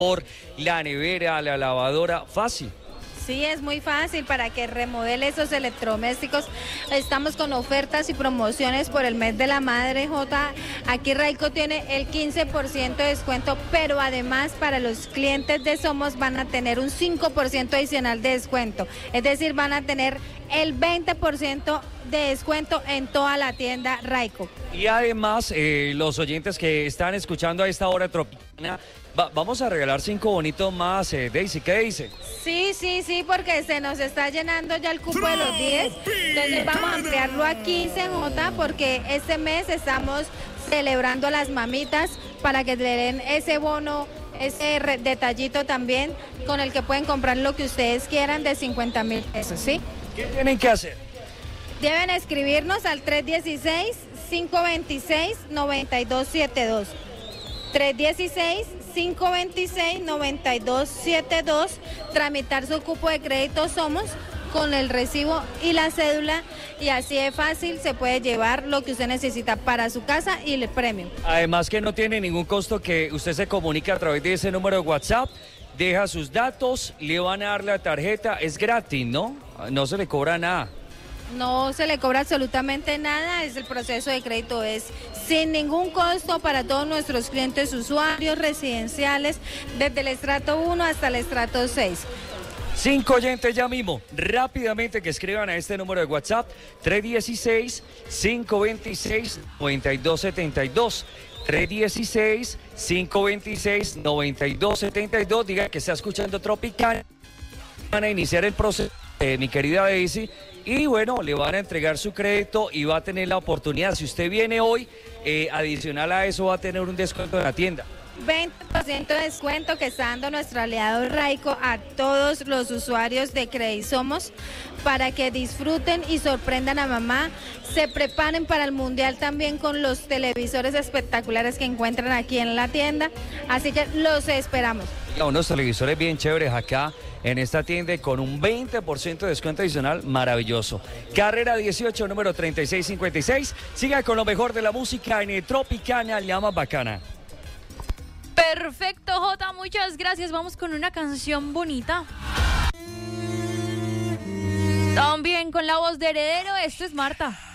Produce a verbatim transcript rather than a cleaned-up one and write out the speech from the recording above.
la nevera, la lavadora, fácil. Sí, es muy fácil para que remodele esos electrodomésticos. Estamos con ofertas y promociones por el mes de la madre, Jota. Aquí Raico tiene el quince por ciento de descuento, pero además para los clientes de Somos van a tener un cinco por ciento adicional de descuento. Es decir, van a tener el veinte por ciento de descuento en toda la tienda Raico. Y además, eh, los oyentes que están escuchando a esta hora tropicana, va, vamos a regalar cinco bonitos más. Eh, Daisy, ¿qué dice? Sí, sí, sí, porque se nos está llenando ya el cupo de los diez. Entonces vamos a ampliarlo a quince, Jota, porque este mes estamos celebrando a las mamitas para que le den ese bono, ese re- detallito también, con el que pueden comprar lo que ustedes quieran de cincuenta mil pesos, ¿sí? ¿Qué tienen que hacer? Deben escribirnos al tres uno seis, cinco dos seis, nueve dos siete dos. tres uno seis, cinco dos seis, nueve dos siete dos. Tramitar su cupo de crédito Somos con el recibo y la cédula, y así de fácil se puede llevar lo que usted necesita para su casa y el premio. Además que no tiene ningún costo, que usted se comunica a través de ese número de WhatsApp, deja sus datos, le van a dar la tarjeta, es gratis, ¿no? No se le cobra nada. No se le cobra absolutamente nada, es el proceso de crédito, es sin ningún costo para todos nuestros clientes usuarios residenciales, desde el estrato uno hasta el estrato seis. Cinco oyentes ya mismo, rápidamente que escriban a este número de WhatsApp, tres uno seis, cinco dos seis, nueve dos siete dos. tres uno seis, cinco dos seis, nueve dos siete dos. Diga que está escuchando Tropicana. Van a iniciar el proceso, eh, mi querida Daisy, y bueno, le van a entregar su crédito y va a tener la oportunidad. Si usted viene hoy, eh, adicional a eso va a tener un descuento en la tienda. veinte por ciento de descuento que está dando nuestro aliado Raico a todos los usuarios de Credisomos, para que disfruten y sorprendan a mamá. Se preparen para el mundial también con los televisores espectaculares que encuentran aquí en la tienda, así que los esperamos. Unos televisores bien chéveres acá en esta tienda con un veinte por ciento de descuento adicional, maravilloso. Carrera dieciocho, número treinta y seis cincuenta y seis. Siga con lo mejor de la música en Tropicana, la más bacana. Perfecto, Jota, muchas gracias. Vamos con una canción bonita. También con la voz de Heredero, esto es Marta.